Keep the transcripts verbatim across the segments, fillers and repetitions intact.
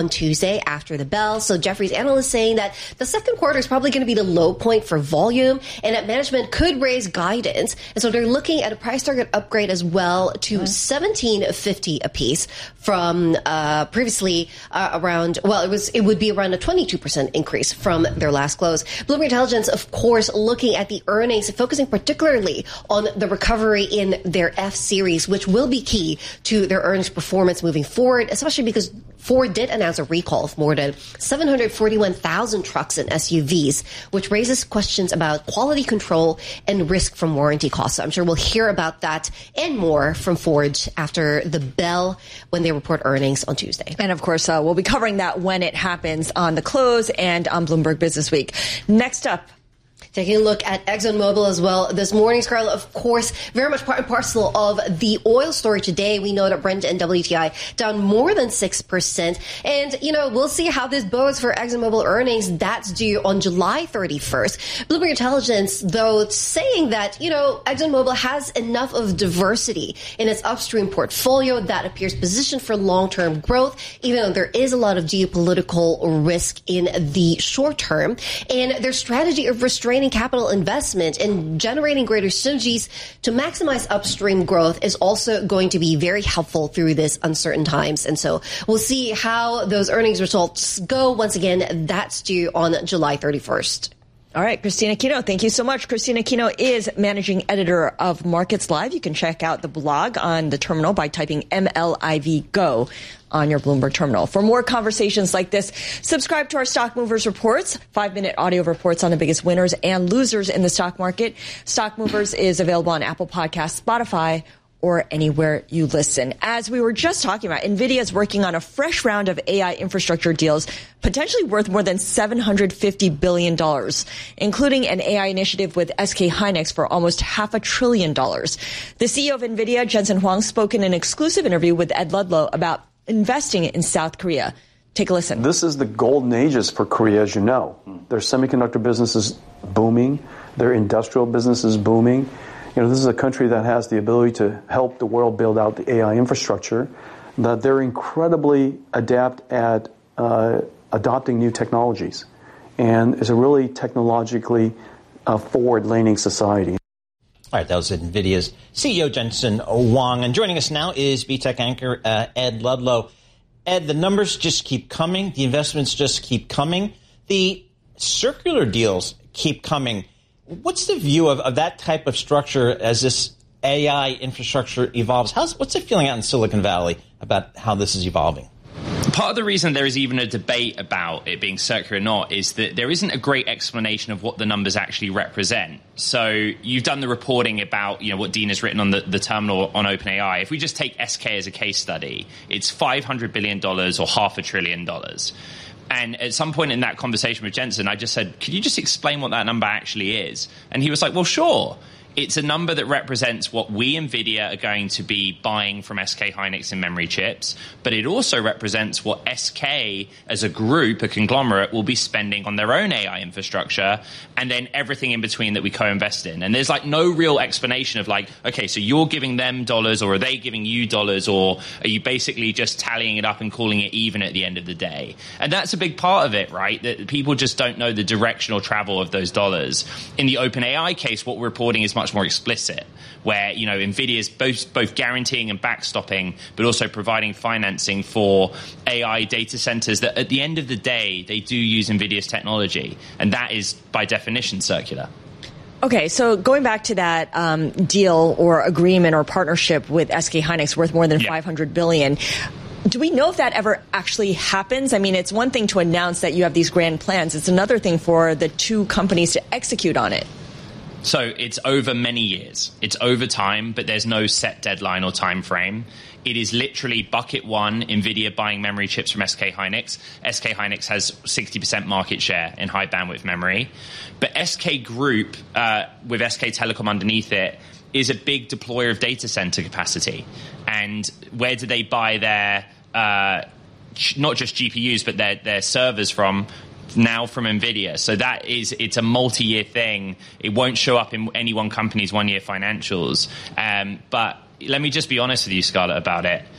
on Tuesday after the bell. So Jefferies analysts saying that the second quarter is probably going to be the low point for volume and that management could raise guidance. And so they're looking at a price target upgrade as well to mm-hmm. seventeen fifty a piece from uh, previously uh, around, well, it was it would be around a twenty-two percent increase from their last close. Bloomberg Intelligence, of course, looking at the earnings, focusing particularly on the recovery in their F-Series, which will be key to their earnings performance moving forward, especially because Ford did announce a recall of more than seven hundred forty-one thousand trucks and S U Vs, which raises questions about quality control and risk from warranty costs. So I'm sure we'll hear about that and more from Ford after the bell when they report earnings on Tuesday. And of course, uh, we'll be covering that when it happens on the close and on Bloomberg Business Week. Next up, taking a look at ExxonMobil as well this morning, Scarlett, of course, very much part and parcel of the oil story today. We know that Brent and W T I down more than six percent. And, you know, we'll see how this bodes for ExxonMobil earnings. That's due on July thirty-first. Bloomberg Intelligence, though, saying that, you know, ExxonMobil has enough of diversity in its upstream portfolio that appears positioned for long-term growth, even though there is a lot of geopolitical risk in the short term. And their strategy of restraining capital investment and generating greater synergies to maximize upstream growth is also going to be very helpful through this uncertain times. And so we'll see how those earnings results go. Once again, that's due on July thirty-first. All right, Christina Aquino, thank you so much. Christina Aquino is managing editor of Markets Live. You can check out the blog on the terminal by typing M L I V Go on your Bloomberg terminal. For more conversations like this, subscribe to our Stock Movers reports, five-minute audio reports on the biggest winners and losers in the stock market. Stock Movers is available on Apple Podcasts, Spotify, or anywhere you listen. As we were just talking about, NVIDIA is working on a fresh round of A I infrastructure deals, potentially worth more than seven hundred fifty billion dollars, including an A I initiative with S K Hynix for almost half a trillion dollars. The C E O of NVIDIA, Jensen Huang, spoke in an exclusive interview with Ed Ludlow about investing in South Korea. Take a listen. This is the golden ages for Korea, as you know. Their semiconductor business is booming. Their industrial business is booming. You know, this is a country that has the ability to help the world build out the A I infrastructure, that they're incredibly adept at uh, adopting new technologies, and is a really technologically uh, forward-leaning society. All right, that was NVIDIA's C E O, Jensen Huang. And joining us now is B TECH anchor uh, Ed Ludlow. Ed, the numbers just keep coming. The investments just keep coming. The circular deals keep coming. What's the view of, of that type of structure as this A I infrastructure evolves? How's, what's the feeling out in Silicon Valley about how this is evolving? Part of the reason there is even a debate about it being circular or not is that there isn't a great explanation of what the numbers actually represent. So you've done the reporting about, you know, what Dean has written on the, the terminal on OpenAI. If we just take S K as a case study, it's five hundred billion dollars or half a trillion dollars. And at some point in that conversation with Jensen, I just said, could you just explain what that number actually is? And he was like, well, sure. It's a number that represents what we, NVIDIA, are going to be buying from S K Hynix in memory chips, but it also represents what S K as a group, a conglomerate, will be spending on their own A I infrastructure, and then everything in between that we co-invest in. And there's like no real explanation of like, okay, so you're giving them dollars, or are they giving you dollars, or are you basically just tallying it up and calling it even at the end of the day? And that's a big part of it, right? That people just don't know the directional travel of those dollars. In the OpenAI case, what we're reporting is much more explicit, where, you know, NVIDIA is both both guaranteeing and backstopping, but also providing financing for A I data centers that at the end of the day, they do use NVIDIA's technology. And that is, by definition, circular. Okay, so going back to that um, deal or agreement or partnership with S K Hynix worth more than yeah. five hundred billion dollars, do we know if that ever actually happens? I mean, it's one thing to announce that you have these grand plans. It's another thing for the two companies to execute on it. So it's over many years. It's over time, but there's no set deadline or time frame. It is literally bucket one, NVIDIA buying memory chips from S K Hynix. S K Hynix has sixty percent market share in high bandwidth memory. But S K Group, uh, with S K Telecom underneath it, is a big deployer of data center capacity. And where do they buy their, uh, not just G P Us, but their, their servers from? Now from NVIDIA. So that is, it's a multi-year thing. It won't show up in any one company's one-year financials. Um, but let me just be honest with you, Scarlett, about it.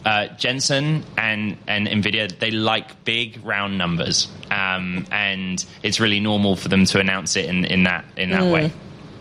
Uh, Jensen and, and NVIDIA, they like big, round numbers. Um, and it's really normal for them to announce it in, in that in that mm. way.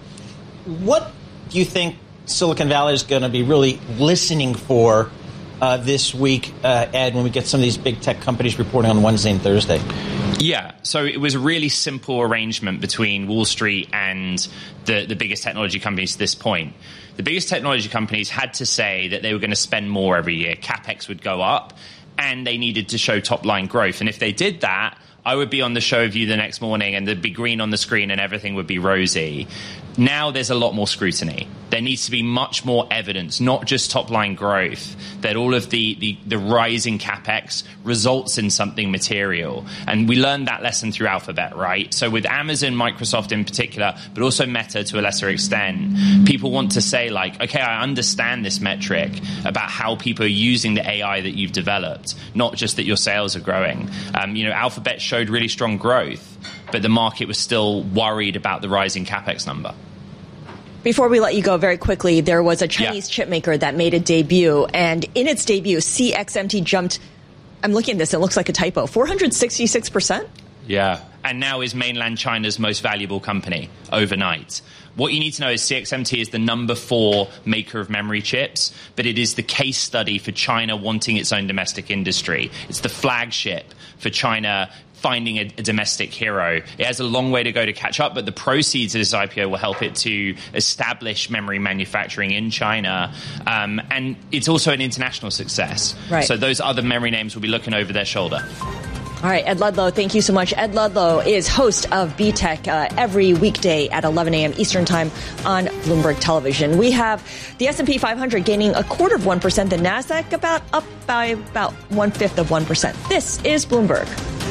What do you think Silicon Valley is going to be really listening for uh, this week, uh, Ed, when we get some of these big tech companies reporting on Wednesday and Thursday? Yeah, so it was a really simple arrangement between Wall Street and the, the biggest technology companies to this point. The biggest technology companies had to say that they were going to spend more every year. CapEx would go up, and they needed to show top-line growth. And if they did that, I would be on the show with you the next morning, and there'd be green on the screen, and everything would be rosy. Now there's a lot more scrutiny. There needs to be much more evidence, not just top-line growth, that all of the, the, the rising CapEx results in something material. And we learned that lesson through Alphabet, right? So with Amazon, Microsoft in particular, but also Meta to a lesser extent, people want to say, like, okay, I understand this metric about how people are using the A I that you've developed, not just that your sales are growing. Um, you know, Alphabet showed really strong growth, but the market was still worried about the rising CapEx number. Before we let you go, very quickly, there was a Chinese yeah. chip maker that made a debut, and in its debut, C X M T jumped, I'm looking at this, it looks like a typo, four hundred sixty-six percent? Yeah, and now is mainland China's most valuable company overnight. What you need to know is C X M T is the number four maker of memory chips, but it is the case study for China wanting its own domestic industry. It's the flagship for China finding a, a domestic hero. It has a long way to go to catch up, but the proceeds of this I P O will help it to establish memory manufacturing in China. Um, and it's also an international success. Right. So those other memory names will be looking over their shoulder. All right, Ed Ludlow, thank you so much. Ed Ludlow is host of B Tech uh, every weekday at eleven a.m. Eastern Time on Bloomberg Television. We have the S and P five hundred gaining a quarter of one percent, the NASDAQ about up by about one-fifth of one percent. This is Bloomberg.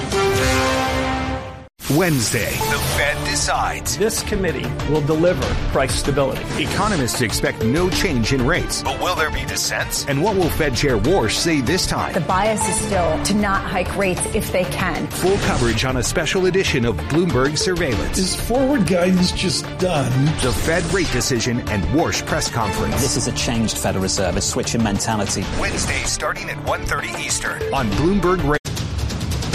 Wednesday, the Fed decides. This committee will deliver price stability. Economists expect no change in rates. But will there be dissents? And what will Fed Chair Warsh say this time? The bias is still to not hike rates if they can. Full coverage on a special edition of Bloomberg Surveillance. Is forward guidance just done? The Fed rate decision and Warsh press conference. This is a changed Federal Reserve, a switch in mentality. Wednesday starting at one thirty Eastern on Bloomberg Radio.